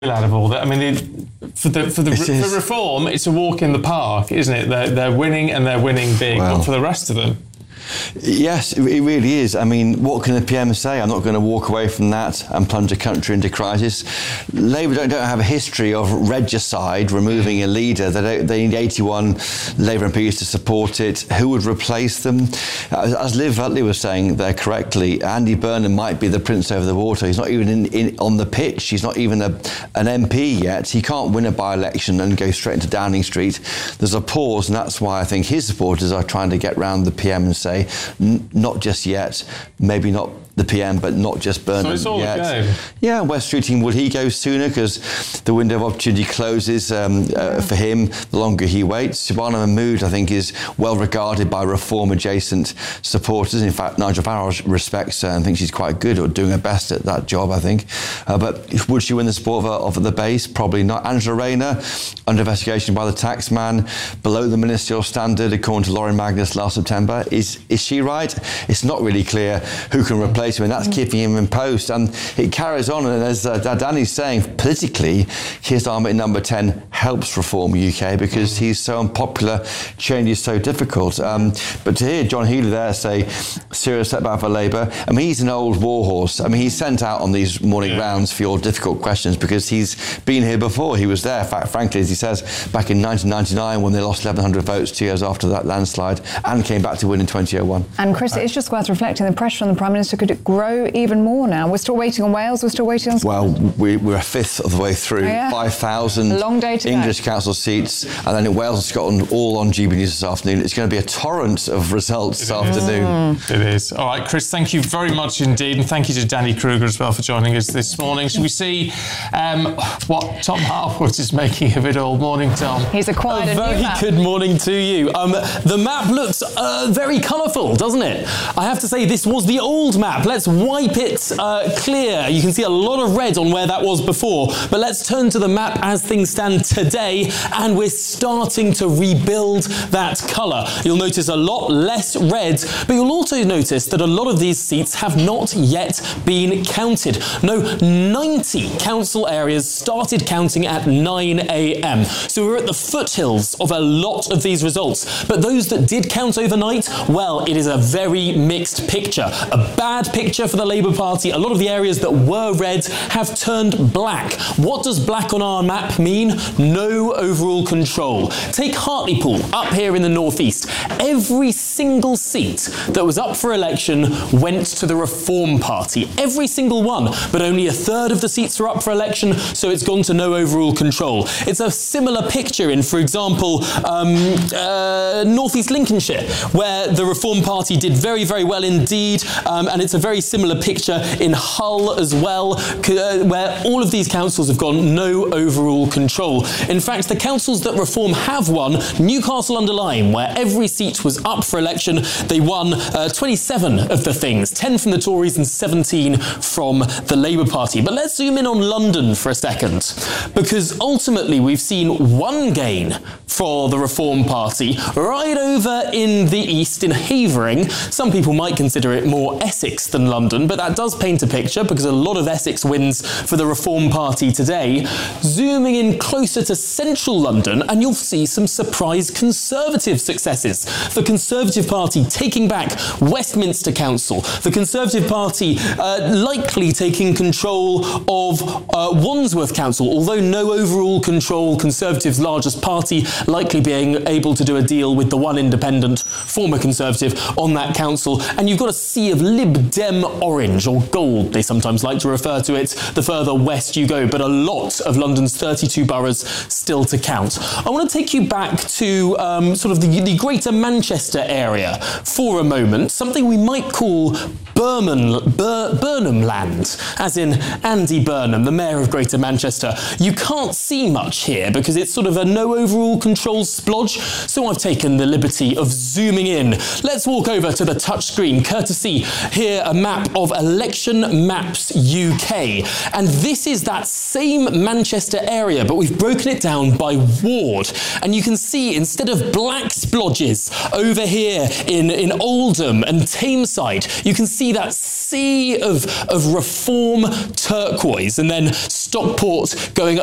out of all that. I mean, for Reform, it's a walk in the park, isn't it? They're winning and they're winning big. Well, but for the rest of them, yes, it really is. I mean, what can the PM say? I'm not going to walk away from that and plunge a country into crisis. Labour don't have a history of regicide, removing a leader. They need 81 Labour MPs to support it. Who would replace them? As Liv Utley was saying there correctly, Andy Burnham might be the prince over the water. He's not even on the pitch. He's not even an MP yet. He can't win a by-election and go straight into Downing Street. There's a pause, and that's why I think his supporters are trying to get round the PM and say, not just yet, maybe not the PM, but not just Burnham so it's all yet. A game. Yeah, Wes Streeting, will he go sooner? Because the window of opportunity closes for him the longer he waits. Shabana Mahmood, I think, is well regarded by Reform-adjacent supporters. In fact, Nigel Farage respects her and thinks she's quite good or doing her best at that job, I think. But would she win the support of the base? Probably not. Angela Rayner, under investigation by the taxman, below the ministerial standard, according to Lauren Magnus last September. Is she right? It's not really clear who can replace him, and that's keeping him in post. And it carries on, and as Danny's saying, politically, Keir Starmer in number 10 helps Reform UK because he's so unpopular, change is so difficult. But to hear John Healey there say, serious setback for Labour, I mean, he's an old warhorse. I mean, he's sent out on these morning rounds for your difficult questions because he's been here before. He was there, frankly, as he says, back in 1999 when they lost 1,100 votes 2 years after that landslide and came back to win in 2001. And Chris, it's just worth reflecting the pressure on the Prime Minister. Could it grow even more now? We're still waiting on Wales, we're still waiting on Scotland. Well, we're a fifth of the way through. 5,000 English council seats, and then in Wales and Scotland, all on GB News this afternoon. It's going to be a torrent of results this afternoon. It is. All right, Chris, thank you very much indeed, and thank you to Danny Kruger as well for joining us this morning. Shall we see what Tom Harwood is making of it all? Morning, Tom. He's acquired a very good morning to you. The map looks very colourful, doesn't it? I have to say, this was the old map. Let's wipe it clear. You can see a lot of red on where that was before, but let's turn to the map as things stand today, and we're starting to rebuild that colour. You'll notice a lot less red, but you'll also notice that a lot of these seats have not yet been counted. No, 90 council areas started counting at 9 a.m. So we're at the foothills of a lot of these results. But those that did count overnight, well, it is a very mixed picture. A bad picture for the Labour Party. A lot of the areas that were red have turned black. What does black on our map mean? No overall control. Take Hartlepool up here in the northeast. Every single seat that was up for election went to the Reform Party. Every single one, but only a third of the seats are up for election, so it's gone to no overall control. It's a similar picture in, for example, northeast Lincolnshire, where the Reform Party did very, very well indeed, and it's a very similar picture in Hull as well, where all of these councils have gone no overall control. In fact, the councils that Reform have won, Newcastle under Lyme, where every seat was up for election, they won 27 of the things, 10 from the Tories and 17 from the Labour Party. But let's zoom in on London for a second, because ultimately we've seen one gain for the Reform Party right over in the east in Havering. Some people might consider it more Essex than London, but that does paint a picture because a lot of Essex wins for the Reform Party today. Zooming in closer to central London, and you'll see some surprise Conservative successes. The Conservative Party taking back Westminster Council. The Conservative Party likely taking control of Wandsworth Council, although no overall control. Conservatives' largest party likely being able to do a deal with the one independent, former Conservative, on that council. And you've got a sea of Lib Dem orange, or gold, they sometimes like to refer to it, the further west you go, but a lot of London's 32 boroughs still to count. I want to take you back to sort of the Greater Manchester area for a moment, something we might call Burnham land, as in Andy Burnham, the Mayor of Greater Manchester. You can't see much here because it's sort of a no overall control splodge, so I've taken the liberty of zooming in. Let's walk over to the touchscreen, courtesy here a map of Election Maps UK. And this is that same Manchester area, but we've broken it down by ward. And you can see, instead of black splodges over here in Oldham and Tameside, you can see see that sea of reform turquoise, and then Stockport going